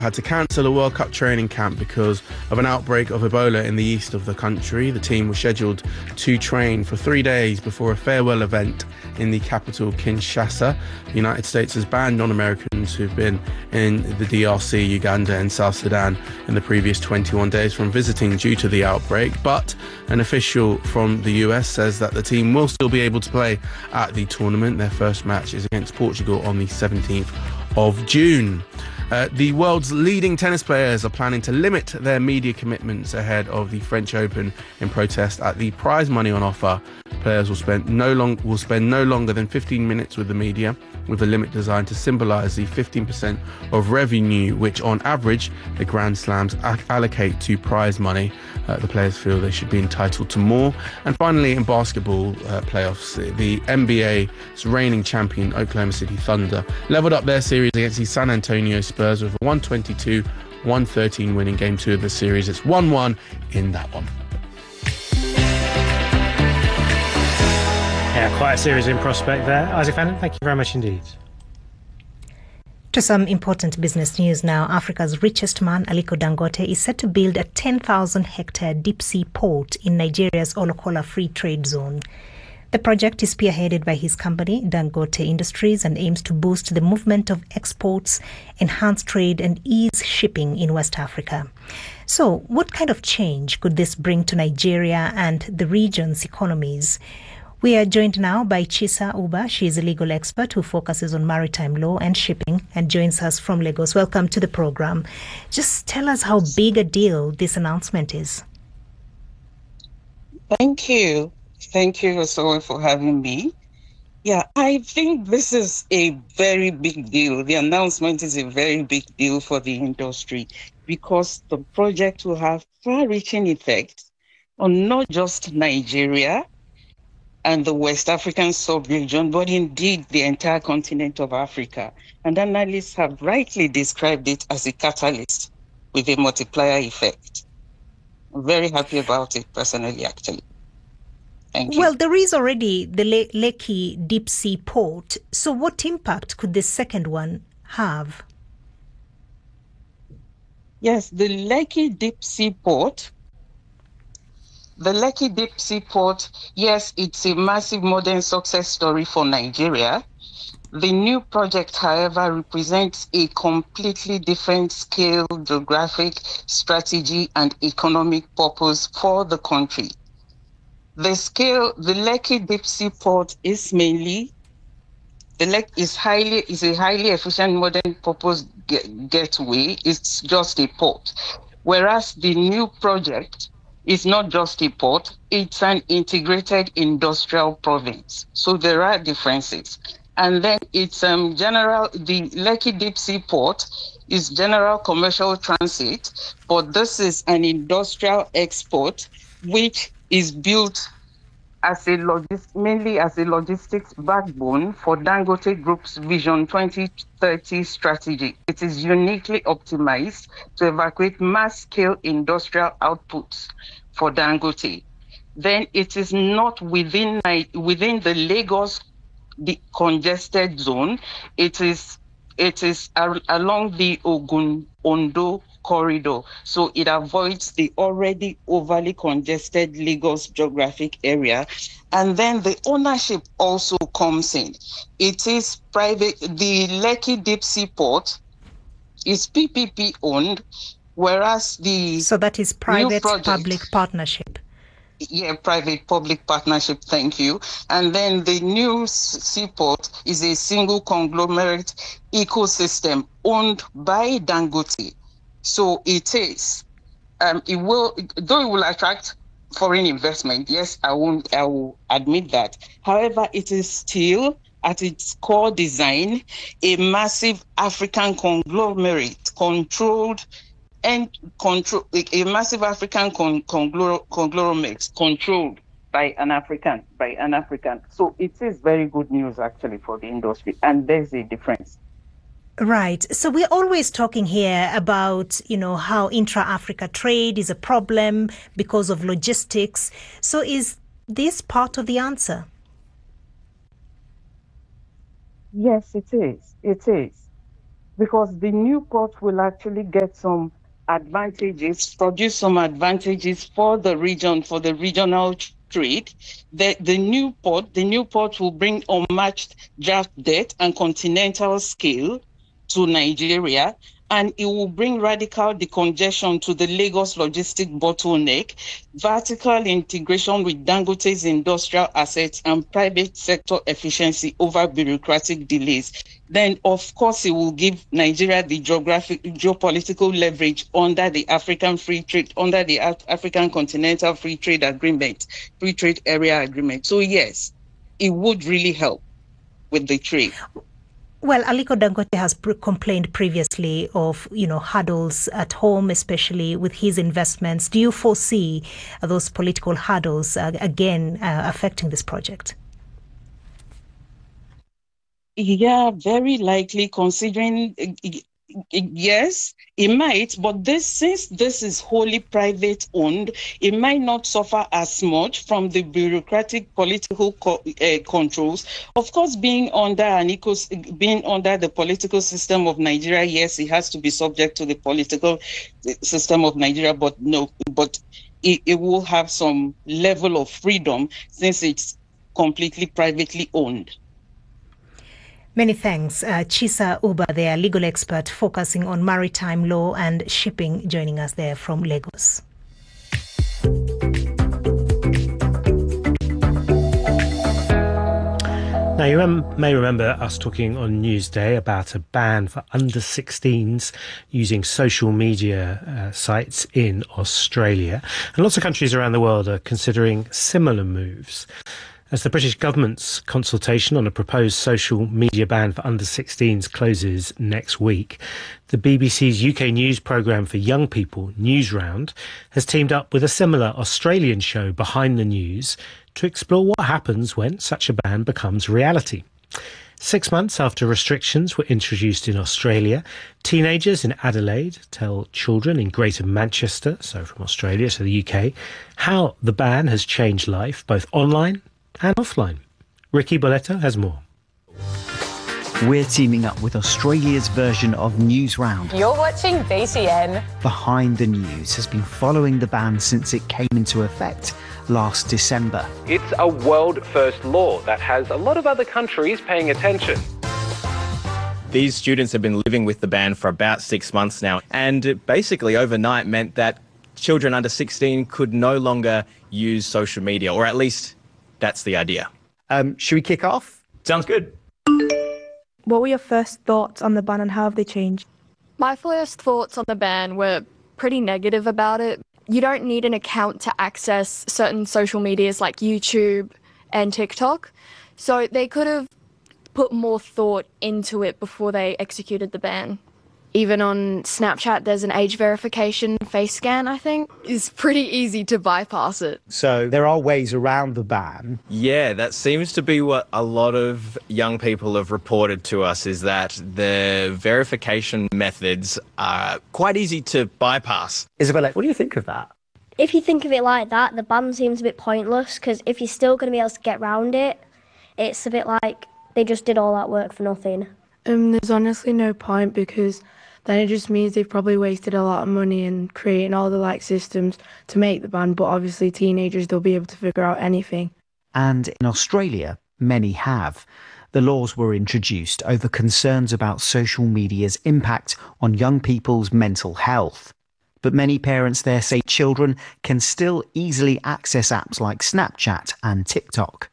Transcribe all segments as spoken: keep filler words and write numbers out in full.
had to cancel a World Cup training camp because of an outbreak of Ebola in the east of the country. The team was scheduled to train for three days before a farewell event in the capital, Kinshasa. The United States has banned non-Americans who've been in the D R C, Uganda and South Sudan in the previous twenty-one days from visiting due to the outbreak. But an official from the U S says that the team will still be able to play at the tournament. Their first match is against Portugal on the seventeenth of June. Uh, the world's leading tennis players are planning to limit their media commitments ahead of the French Open in protest at the prize money on offer. Players will spend no long will spend no longer than fifteen minutes with the media, with a limit designed to symbolise the fifteen percent of revenue which, on average, the Grand Slams allocate to prize money. Uh, the players feel they should be entitled to more. And finally, in basketball uh, playoffs, the N B A's reigning champion Oklahoma City Thunder levelled up their series against the San Antonio Spurs with a one twenty-two one thirteen win in Game two of the series. It's one one in that one. Yeah, quite a series in prospect there. Isaac Fannin, thank you very much indeed. To some important business news now. Africa's richest man, Aliko Dangote, is set to build a ten thousand hectare deep-sea port in Nigeria's Olokola Free Trade Zone. The project is spearheaded by his company, Dangote Industries, and aims to boost the movement of exports, enhance trade and ease shipping in West Africa. So, what kind of change could this bring to Nigeria and the region's economies? We are joined now by Chisa Uba. She is a legal expert who focuses on maritime law and shipping and joins us from Lagos. Welcome to the program. Just tell us how big a deal this announcement is. Thank you. Thank you so much for having me. Yeah, I think this is a very big deal. The announcement is a very big deal for the industry because the project will have far-reaching effects on not just Nigeria and the West African sub-region, but indeed the entire continent of Africa. And analysts have rightly described it as a catalyst with a multiplier effect. I'm very happy about it personally, actually. Thank you. Well, there is already the Le- Lekki Deep Sea Port. So what impact could the second one have? Yes, the Lekki Deep Sea Port The Lekki Deep Sea Port, yes, it's a massive modern success story for Nigeria. The new project, however, represents a completely different scale, geographic, strategy, and economic purpose for the country. The scale, the Lekki Deep Sea Port is mainly, the Lek is highly is a highly efficient modern purpose get, getaway. It's just a port, whereas the new project is not just a port, it's an integrated industrial province. So there are differences. And then it's um, general, the Lekki Deep Sea Port is general commercial transit, but this is an industrial export which is built as a logis- mainly as a logistics backbone for Dangote Group's Vision twenty thirty strategy. It is uniquely optimized to evacuate mass-scale industrial outputs for Dangote. Then it is not within within the Lagos the congested zone. It is it is along the Ogun Ondo corridor, so it avoids the already overly congested Lagos geographic area. And then the ownership also comes in. It is private. The Lekki Deep Sea Port is P P P owned, whereas the so that is private public partnership. Yeah, private-public partnership, thank you. And then the new seaport is a single conglomerate ecosystem owned by Dangote. So it is, um, it will, though it will attract foreign investment, yes, I won't, I will admit that. However, it is still, at its core design, a massive African conglomerate controlled and control a massive African con- conglor- conglomerate controlled by an African, by an African. So it is very good news actually for the industry, and there's a difference. Right. So we're always talking here about, you know, how intra-Africa trade is a problem because of logistics. So is this part of the answer? Yes, it is. It is. because the new port will actually get some advantages, produce some advantages for the region, for the regional trade. The, the new port, the new port will bring unmatched draft depth and continental scale to Nigeria, and it will bring radical decongestion to the Lagos logistic bottleneck, vertical integration with Dangote's industrial assets, and private sector efficiency over bureaucratic delays. Then, of course, it will give Nigeria the geographic, geopolitical leverage under the African Free Trade, under the Af- African Continental Free Trade Agreement, Free Trade Area Agreement. So, yes, it would really help with the trade. Well, Aliko Dangote has pre- complained previously of, you know, hurdles at home, especially with his investments. Do you foresee uh, those political hurdles uh, again uh, affecting this project? Yeah, very likely, considering, yes, it might, but this, since this is wholly private owned, it might not suffer as much from the bureaucratic political co- uh, controls. Of course, being under an ecos- being under the political system of Nigeria, yes, it has to be subject to the political system of Nigeria, but no, but it, it will have some level of freedom since it's completely privately owned. Many thanks. Uh, Chisa Uba, their legal expert focusing on maritime law and shipping, joining us there from Lagos. Now, you rem- may remember us talking on Newsday about a ban for under sixteens using social media uh, sites in Australia. And lots of countries around the world are considering similar moves. As the British government's consultation on a proposed social media ban for under sixteens closes next week, the B B C's U K news programme for young people, Newsround, has teamed up with a similar Australian show, Behind the News, to explore what happens when such a ban becomes reality. Six months after restrictions were introduced in Australia, teenagers in Adelaide tell children in Greater Manchester, so from Australia, so the U K, how the ban has changed life, both online and offline. Ricky Boletto has more. We're teaming up with Australia's version of Newsround. You're watching B C N. Behind the News has been following the ban since it came into effect last December. It's a world-first law that has a lot of other countries paying attention. These students have been living with the ban for about six months now, and it basically overnight meant that children under sixteen could no longer use social media, or at least that's the idea. Um, should we kick off? Sounds good. What were your first thoughts on the ban and how have they changed? My first thoughts on the ban were pretty negative about it. You don't need an account to access certain social medias like YouTube and TikTok. So they could have put more thought into it before they executed the ban. Even on Snapchat, there's an age verification face scan, I think. It's pretty easy to bypass it. So there are ways around the ban. Yeah, that seems to be what a lot of young people have reported to us, is that the verification methods are quite easy to bypass. Isabella, what do you think of that? If you think of it like that, the ban seems a bit pointless, because if you're still going to be able to get around it, it's a bit like they just did all that work for nothing. Um, there's honestly no point, because then it just means they've probably wasted a lot of money in creating all the like systems to make the ban, but obviously teenagers, they'll be able to figure out anything. And in Australia, many have. The laws were introduced over concerns about social media's impact on young people's mental health. But many parents there say children can still easily access apps like Snapchat and TikTok.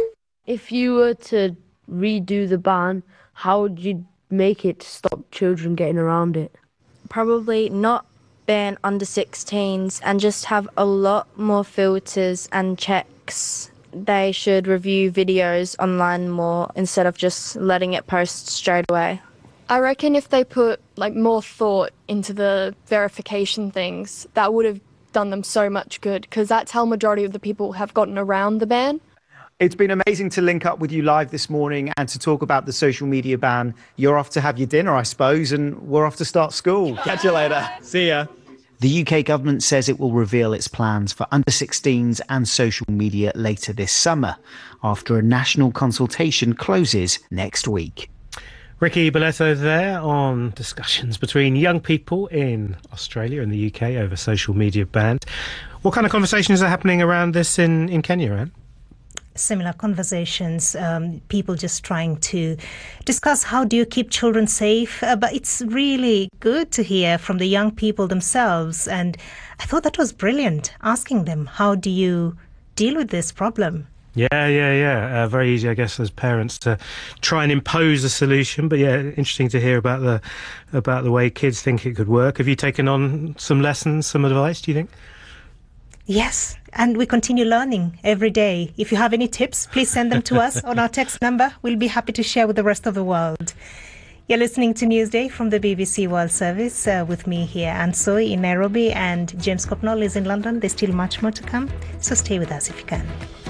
If you were to redo the ban, how would you make it to stop children getting around it? Probably not ban under sixteens and just have a lot more filters and checks. They should review videos online more instead of just letting it post straight away. I reckon if they put like more thought into the verification things, that would have done them so much good, because that's how majority of the people have gotten around the ban. It's been amazing to link up with you live this morning and to talk about the social media ban. You're off to have your dinner, I suppose, and we're off to start school. Catch you later. See ya. The U K government says it will reveal its plans for under sixteens and social media later this summer, after a national consultation closes next week. Ricky Boletto there on discussions between young people in Australia and the U K over social media bans. What kind of conversations are happening around this in, in Kenya, Anne? Similar conversations, um, people just trying to discuss how do you keep children safe. Uh, but it's really good to hear from the young people themselves. And I thought that was brilliant, asking them, how do you deal with this problem? Yeah, yeah, yeah. Uh, very easy, I guess, as parents to try and impose a solution. But yeah, interesting to hear about the about the way kids think it could work. Have you taken on some lessons, some advice, do you think? Yes, and we continue learning every day. If you have any tips, please send them to us on our text number. We'll be happy to share with the rest of the world. You're listening to Newsday from the B B C World Service uh, with me here, Anne Soy in Nairobi, and James Copnall is in London. There's still much more to come, so stay with us if you can.